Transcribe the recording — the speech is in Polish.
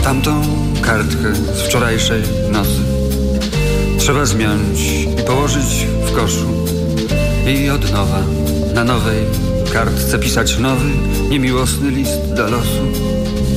tamtą kartkę z wczorajszej nocy trzeba zmiąć i położyć w koszu i od nowa na nowej kartce pisać nowy, niemiłosny list do losu.